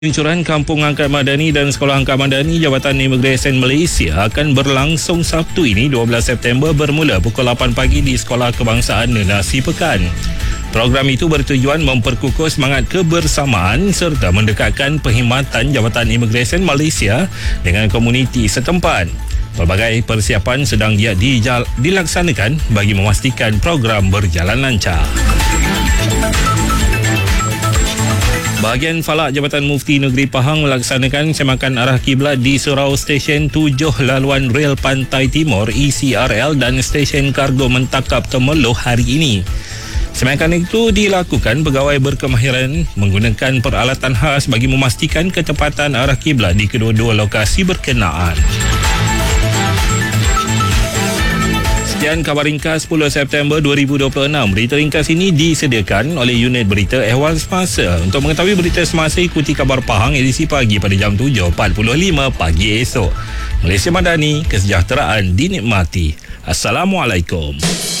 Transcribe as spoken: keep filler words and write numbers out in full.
Peluncuran Kampung Angkat Madani dan Sekolah Angkat Madani Jabatan Imigresen Malaysia akan berlangsung Sabtu ini dua belas September bermula pukul lapan pagi di Sekolah Kebangsaan Nenasi Pekan. Program itu bertujuan memperkukuh semangat kebersamaan serta mendekatkan perkhidmatan Jabatan Imigresen Malaysia dengan komuniti setempat. Pelbagai persiapan sedang dia dijal- dilaksanakan bagi memastikan program berjalan lancar. Bahagian Falak Jabatan Mufti Negeri Pahang melaksanakan semakan arah kiblat di surau Stesen tujuh Laluan Rel Pantai Timur E C R L dan Stesen Kargo Mentakap Temerloh hari ini. Semakan itu dilakukan pegawai berkemahiran menggunakan peralatan khas bagi memastikan ketepatan arah kiblat di kedua-dua lokasi berkenaan. Sekian khabar ringkas sepuluh September dua ribu dua puluh enam. Berita ringkas ini disediakan oleh unit berita Ehwal Semasa. Untuk mengetahui berita semasa, ikuti Khabar Pahang edisi pagi pada jam tujuh empat puluh lima pagi esok. Malaysia Madani, kesejahteraan dinikmati. Assalamualaikum.